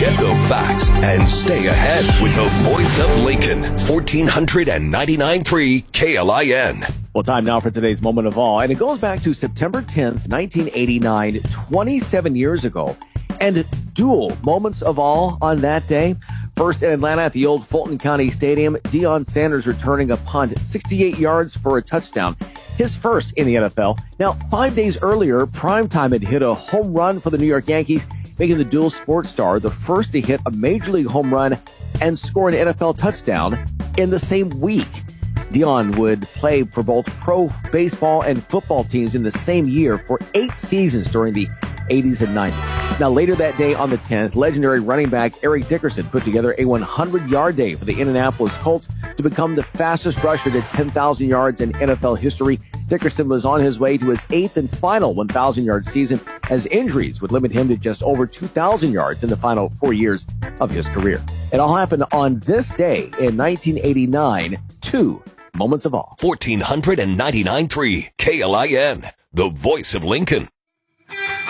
Get the facts and stay ahead with the voice of Lincoln. 1499.3 KLIN. Well, time now for today's Moment of Awe, and it goes back to September 10th, 1989, 27 years ago. And dual moments of awe on that day. First in Atlanta at the old Fulton County Stadium, Deion Sanders returning a punt 68 yards for a touchdown, his first in the NFL. Now, 5 days earlier, Primetime had hit a home run for the New York Yankees, making the dual sports star the first to hit a Major League home run and score an NFL touchdown in the same week. Deion would play for both pro baseball and football teams in the same year for 8 seasons during the 80s and 90s. Now, later that day on the 10th, legendary running back Eric Dickerson put together a 100-yard day for the Indianapolis Colts to become the fastest rusher to 10,000 yards in NFL history. Dickerson was on his way to his 8th and final 1,000-yard season as injuries would limit him to just over 2,000 yards in the final 4 years of his career. It all happened on this day in 1989, 2 moments of awe. 1499.3 KLIN, the voice of Lincoln.